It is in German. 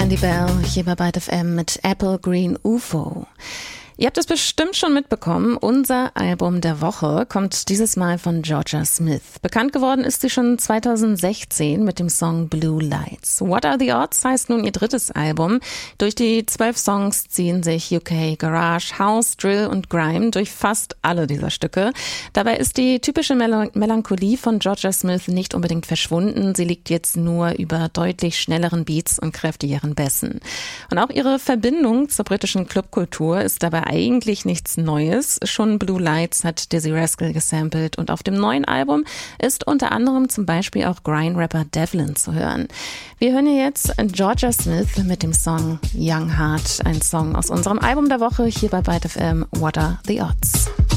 Andy Bell hier bei Byte FM mit Apple Green UFO. Ihr habt es bestimmt schon mitbekommen, unser Album der Woche kommt dieses Mal von Jorja Smith. Bekannt geworden ist sie schon 2016 mit dem Song Blue Lights. What Are the Odds heißt nun ihr drittes Album. Durch die 12 Songs ziehen sich UK, Garage, House, Drill und Grime durch fast alle dieser Stücke. Dabei ist die typische Melancholie von Jorja Smith nicht unbedingt verschwunden. Sie liegt jetzt nur über deutlich schnelleren Beats und kräftigeren Bässen. Und auch ihre Verbindung zur britischen Clubkultur ist dabei eigentlich nichts Neues. Schon Blue Lights hat Dizzy Rascal gesampelt und auf dem neuen Album ist unter anderem zum Beispiel auch Grime-Rapper Devlin zu hören. Wir hören hier jetzt Jorja Smith mit dem Song Young Heart, ein Song aus unserem Album der Woche hier bei Byte FM, What Are the Odds?